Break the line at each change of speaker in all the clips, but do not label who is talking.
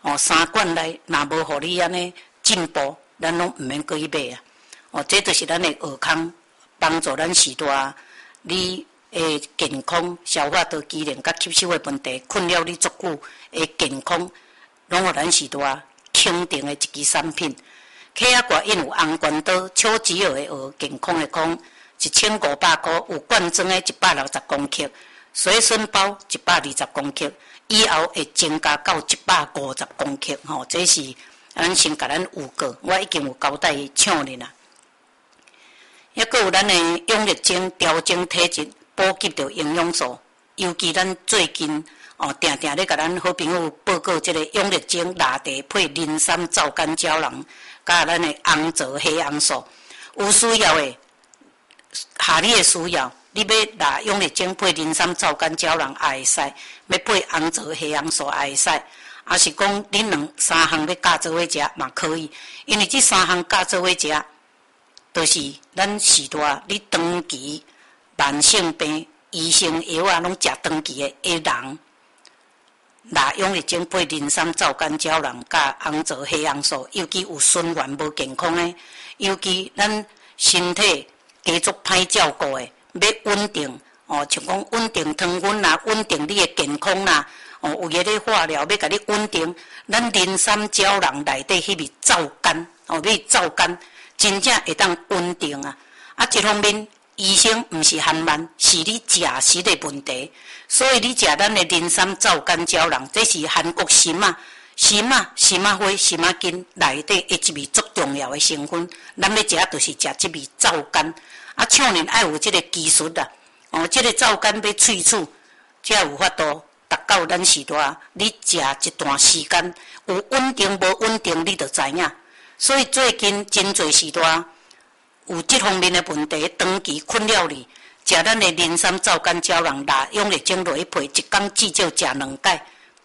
3罐来，若无互你安尼进步，咱拢毋免搁去买啊。这就是咱的尔康，帮助咱许多你的健康、消化道机能、甲吸收的问题，困扰你足久的健康，拢互咱许多肯定的一支产品。K 啊挂印有红关刀、超级鹅的鹅，健康的康，1500块，有罐装的160公克，水笋包120公克，以后会增加到150公克。这是咱先甲咱5个，我已经有交代抢你啦。抑阁有咱的养力精，调整体质，补给着营养素，尤其咱最近定定咧甲咱好朋友报告这个养力精拿茶配磷酸皂苷胶囊，甲咱的红枣黑红素，有需要的，下你的需要，你要拿养力精配磷酸皂苷胶囊也会使，要配红枣黑红素也会使，也是讲恁3项要加做伙食嘛可以，因为这3项加做伙食，就是咱许多你长期慢性病、医生药啊，拢食长期的人。拿养力精配磷酸皂苷胶囊甲红枣黑红素，尤其有循环无健康的，尤其咱身体加足歹照顾的，要稳定像讲稳定糖分啦，稳定你的健康啦，有个咧化疗要甲你稳定，咱磷酸胶囊内底迄味皂苷，要皂苷，真正会当稳定啊！一方面，医生毋是含慢，是你食食的问题。所以你食咱的磷酸皂苷胶囊，这是韩国荨麻花、荨麻根内底的一味足重要的成分。咱要食就是食这味皂苷。少年爱有这个技术啦，这个皂苷要萃取，才有法度达到咱时代。你食一段时间，有稳定无稳定，你就知影。所以最近真侪时代有这方面的问题，长期困扰你。食咱的磷酸皂苷胶囊，拿养力精落去配，一工至少食2摆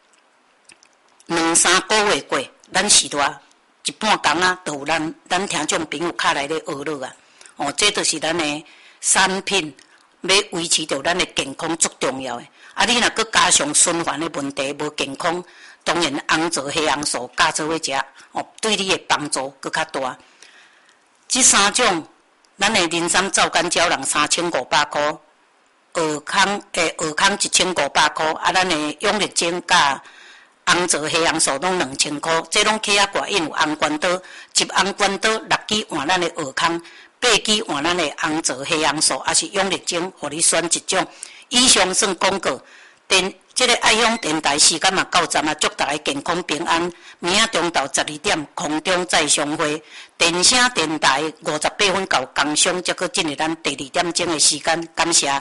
，2-3个月过，咱时代一半工就有咱听众朋友敲来咧学乐啊！这就是咱的产品，要维持着咱的健康最重要的。你若佮加上循环的问题无健康，当然红枣黑红素加做伙食，对你的帮助佮较大。这3种。咱的磷酸皂苷胶囊3500块，尔康1500块，咱的养力精加红枣黑红素拢2000块，这拢起挂印有红关刀，一红关刀6支换咱的尔康，8支换咱的红枣黑红素，也是养力精，互你选一种。以上算广告。这个爱享电台时间嘛到站啊，祝大家健康平安。明仔中昼12点空中再相会。电声电台58分到工商，才搁进入咱第2点钟的时间。感谢。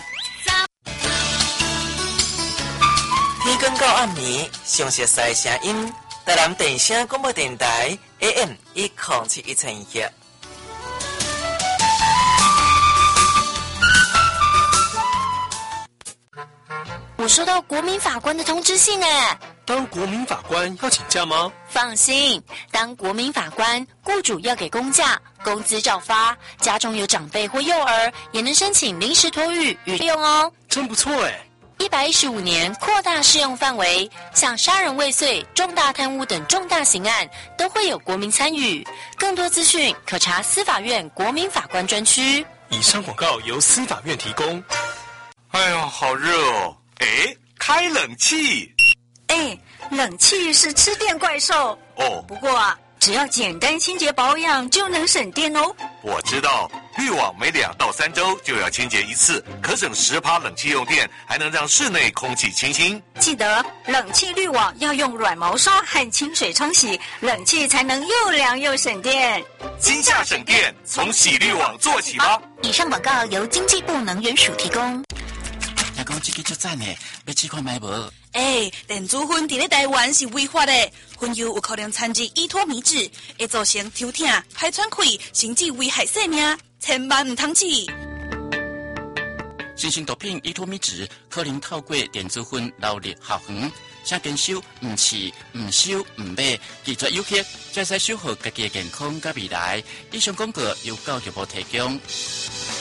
天光到暗暝，详细赛声音，台南电声广播电台 AM 1071.1。
我收到国民法官的通知信诶。
当国民法官要请假吗？
放心，当国民法官，雇主要给公假，工资照发，家中有长辈或幼儿，也能申请临时托育与利用哦。
真不错诶。
115年扩大适用范围，像杀人未遂、重大贪污等重大刑案，都会有国民参与。更多资讯可查司法院国民法官专区。
以上广告由司法院提供。
哎呦，好热哦！哎，开冷气。
冷气是吃电怪兽
哦。
不过只要简单清洁保养就能省电哦。
我知道，滤网每2到3周就要清洁一次，可省10%冷气用电，还能让室内空气清新。
记得冷气滤网要用软毛刷和清水冲洗，冷气才能又凉又省电。
今夏省电，从洗滤网做起吧。
以上广告由经济部能源署提供。
听讲这个足赞的，要试看卖无？
电子烟伫咧台湾是违法的，烟油有可能掺入依托米脂，会造成抽痛、排喘气，甚至危害生命，千万唔通试。
新型毒品依托米脂可能透过电子烟流入校园，请坚守唔试、唔收、唔买，拒绝有益，才使守护家己的健康甲未来。以上广告由教育部提供。